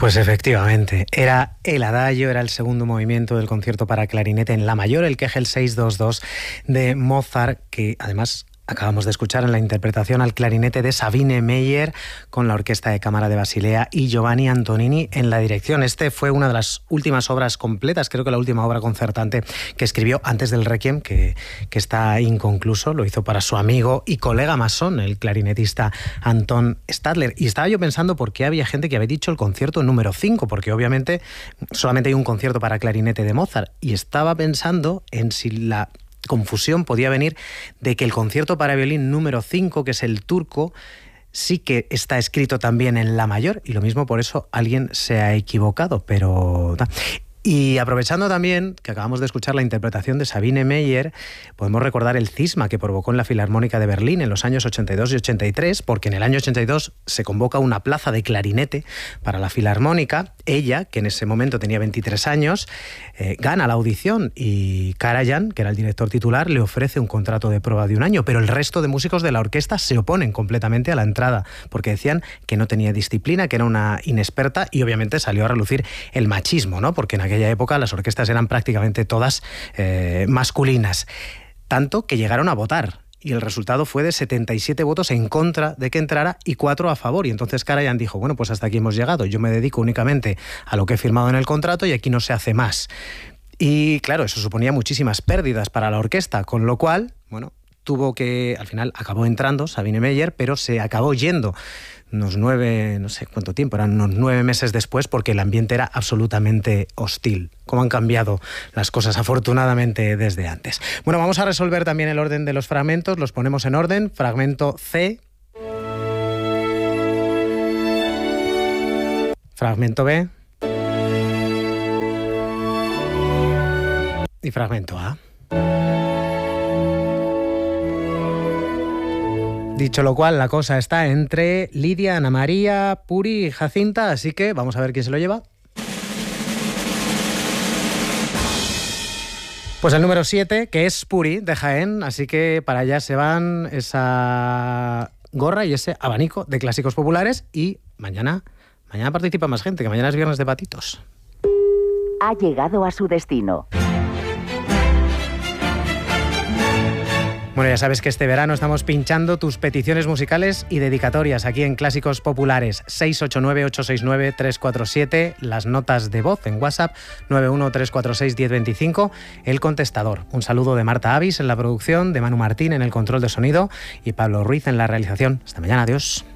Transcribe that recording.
Pues efectivamente, era el adagio, era el segundo movimiento del concierto para clarinete en la mayor, el Kegel 622 de Mozart, que además acabamos de escuchar en la interpretación al clarinete de Sabine Meyer con la Orquesta de Cámara de Basilea y Giovanni Antonini en la dirección. Este fue una de las últimas obras completas, creo que la última obra concertante que escribió antes del Requiem, que está inconcluso. Lo hizo para su amigo y colega masón, el clarinetista Anton Stadler. Y estaba yo pensando por qué había gente que había dicho el concierto número 5, porque obviamente solamente hay un concierto para clarinete de Mozart. Y estaba pensando en si la confusión podía venir de que el concierto para violín número 5, que es el turco, sí que está escrito también en la mayor, y lo mismo por eso alguien se ha equivocado, pero... Y aprovechando también que acabamos de escuchar la interpretación de Sabine Meyer, podemos recordar el cisma que provocó en la Filarmónica de Berlín en los años 82 y 83, porque en el año 82 se convoca una plaza de clarinete para la Filarmónica. Ella, que en ese momento tenía 23 años, gana la audición y Karajan, que era el director titular, le ofrece un contrato de prueba de 1 año, pero el resto de músicos de la orquesta se oponen completamente a la entrada, porque decían que no tenía disciplina, que era una inexperta, y obviamente salió a relucir el machismo, ¿no? Porque en aquella época las orquestas eran prácticamente todas masculinas, tanto que llegaron a votar. Y el resultado fue de 77 votos en contra de que entrara y 4 a favor. Y entonces Karajan dijo, bueno, pues hasta aquí hemos llegado. Yo me dedico únicamente a lo que he firmado en el contrato y aquí no se hace más. Y claro, eso suponía muchísimas pérdidas para la orquesta, con lo cual, bueno, tuvo que, al final acabó entrando Sabine Meyer, pero se acabó yendo unos 9, no sé cuánto tiempo, eran unos 9 meses después, porque el ambiente era absolutamente hostil. Cómo han cambiado las cosas, afortunadamente, desde antes. Bueno, vamos a resolver también el orden de los fragmentos, los ponemos en orden. Fragmento C. Fragmento B. Y fragmento A. Dicho lo cual, la cosa está entre Lidia, Ana María, Puri y Jacinta, así que vamos a ver quién se lo lleva. Pues el número 7, que es Puri, de Jaén, así que para allá se van esa gorra y ese abanico de clásicos populares, y mañana participa más gente, que mañana es viernes de patitos. Ha llegado a su destino. Bueno, ya sabes que este verano estamos pinchando tus peticiones musicales y dedicatorias aquí en Clásicos Populares. 689-869-347, las notas de voz en WhatsApp 913461025, el contestador. Un saludo de Marta Avis en la producción, de Manu Martín en el control de sonido y Pablo Ruiz en la realización. Hasta mañana, adiós.